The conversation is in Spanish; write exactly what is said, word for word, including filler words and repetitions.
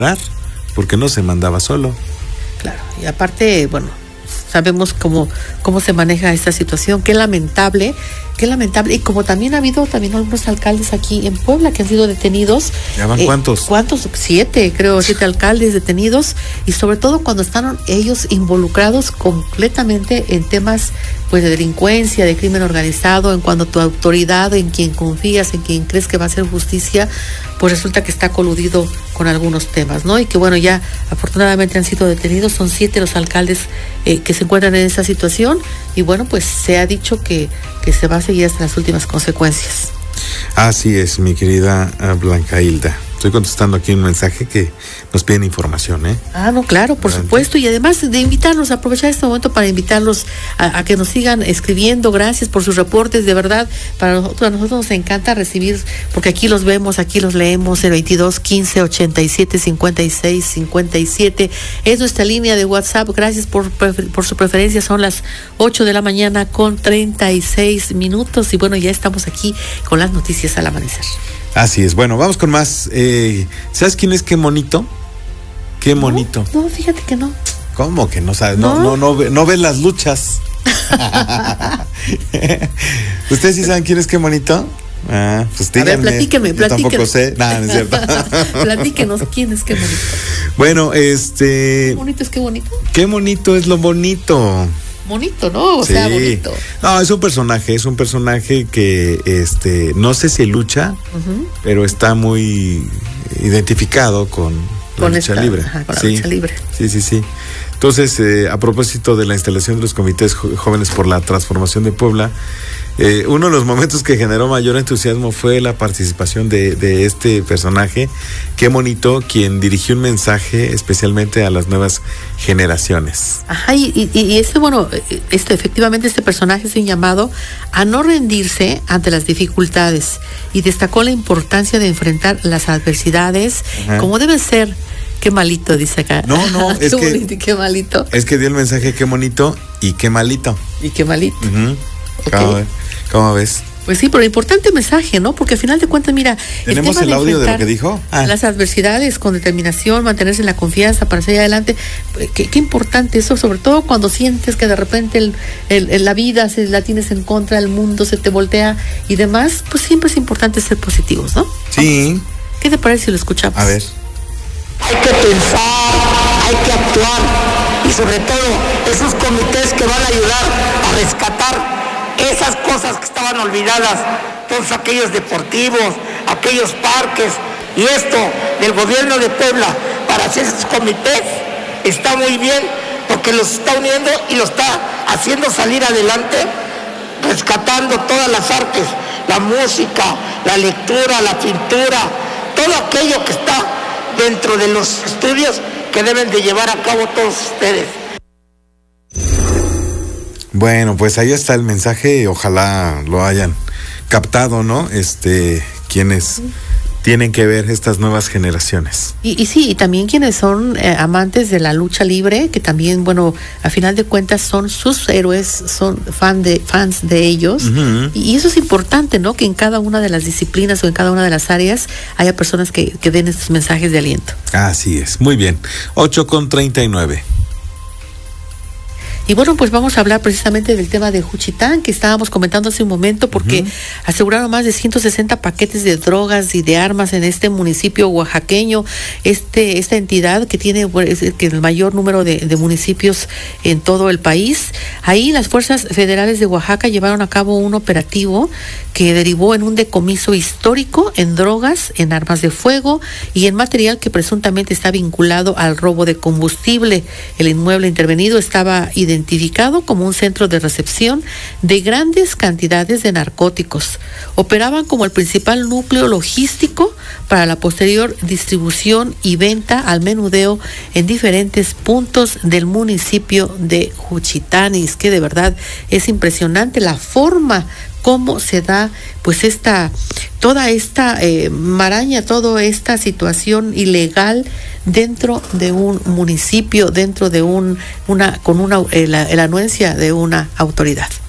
porque no se mandaba solo. Claro, y aparte, bueno, sabemos cómo, cómo se maneja esta situación, qué lamentable, qué lamentable, y como también ha habido también algunos alcaldes aquí en Puebla que han sido detenidos. ¿Ya van eh, cuántos? ¿Cuántos? Siete, creo, siete alcaldes detenidos, y sobre todo cuando están ellos involucrados completamente en temas pues de delincuencia, de crimen organizado, en cuando tu autoridad, en quien confías, en quien crees que va a hacer justicia, pues resulta que está coludido con algunos temas, ¿no? Y que bueno, ya afortunadamente han sido detenidos, son siete los alcaldes eh, que se encuentran en esa situación, y bueno, pues se ha dicho que, que se va a seguir hasta las últimas consecuencias. Así es, mi querida Blanca Hilda. Estoy contestando aquí un mensaje que nos piden información, ¿eh? Ah, no, claro, por Adelante. Supuesto, y además de invitarlos, aprovechar este momento para invitarlos a, a que nos sigan escribiendo. Gracias por sus reportes, de verdad, para nosotros, a nosotros nos encanta recibir, porque aquí los vemos, aquí los leemos, el veintidós, quince, ochenta y siete, cincuenta y seis, cincuenta y siete, es nuestra línea de WhatsApp. Gracias por, por su preferencia. Son las ocho de la mañana con treinta y seis minutos, y bueno, ya estamos aquí con las noticias al amanecer. Así es. Bueno, vamos con más. Eh, ¿Sabes quién es Qué Monito? Qué Monito. No, no, fíjate que no. ¿Cómo que no sabes? No, no, no, no, no ves las luchas. ¿Ustedes sí saben quién es Qué Monito? Ah, pues díganme. A ver, platíqueme, Yo platíqueme. tampoco sé. Nada, no es cierto. Platíquenos, ¿quién es Qué Monito? Bueno, este. ¿Qué bonito es Qué Bonito? Qué Monito es lo bonito. Bonito, ¿no? O sí. sea, bonito. No, es un personaje, es un personaje que, este, no sé si lucha, uh-huh. pero está muy identificado con, con la lucha esta, libre. Ajá, con sí. la lucha libre. Sí, sí, sí. Entonces, eh, a propósito de la instalación de los comités jóvenes por la transformación de Puebla, eh, uno de los momentos que generó mayor entusiasmo fue la participación de, de este personaje, Qué Monito, quien dirigió un mensaje especialmente a las nuevas generaciones. Ajá, y, y, y este, bueno, este, efectivamente este personaje es un llamado a no rendirse ante las dificultades, y destacó la importancia de enfrentar las adversidades, ajá, como debe ser. Qué malito, dice acá. No, no, es qué que bonito y qué malito. Es que dio el mensaje Qué Monito y qué malito. Y qué malito. Uh-huh. Okay. ¿Cómo, ¿Cómo ves? Pues sí, pero importante mensaje, ¿no? Porque al final de cuentas, mira, ¿tenemos el, el audio de lo que dijo? Ah. Las adversidades con determinación, mantenerse en la confianza para seguir adelante. Qué, qué importante eso, sobre todo cuando sientes que de repente el, el, el, la vida se la tienes en contra, el mundo se te voltea y demás, pues siempre es importante ser positivos, ¿no? Sí. ¿Qué te parece si lo escuchamos? A ver. Hay que pensar, hay que actuar, y sobre todo esos comités que van a ayudar a rescatar esas cosas que estaban olvidadas, todos aquellos deportivos, aquellos parques, y esto del gobierno de Puebla para hacer esos comités está muy bien, porque los está uniendo y lo está haciendo salir adelante, rescatando todas las artes, la música, la lectura, la pintura, todo aquello que está dentro de los estudios que deben de llevar a cabo todos ustedes. Bueno, pues ahí está el mensaje, ojalá lo hayan captado, ¿no? Este, quienes sí. tienen que ver estas nuevas generaciones. Y, y sí, y también quienes son eh, amantes de la lucha libre, que también, bueno, a final de cuentas son sus héroes, son fan de, fans de ellos, uh-huh. y, y eso es importante, ¿no? Que en cada una de las disciplinas o en cada una de las áreas haya personas que, que den estos mensajes de aliento. Así es, muy bien. ocho con treinta y nueve. Y bueno, pues vamos a hablar precisamente del tema de Juchitán, que estábamos comentando hace un momento, porque uh-huh. aseguraron más de ciento sesenta paquetes de drogas y de armas en este municipio oaxaqueño, este esta entidad que tiene es el, que el mayor número de, de municipios en todo el país. Ahí las fuerzas federales de Oaxaca llevaron a cabo un operativo que derivó en un decomiso histórico en drogas, en armas de fuego y en material que presuntamente está vinculado al robo de combustible. El inmueble intervenido estaba identificado identificado como un centro de recepción de grandes cantidades de narcóticos. Operaban como el principal núcleo logístico para la posterior distribución y venta al menudeo en diferentes puntos del municipio de Juchitán. Y es que de verdad es impresionante la forma cómo se da pues esta toda esta eh, maraña, toda esta situación ilegal dentro de un municipio, dentro de un una con una eh, la, la anuencia de una autoridad.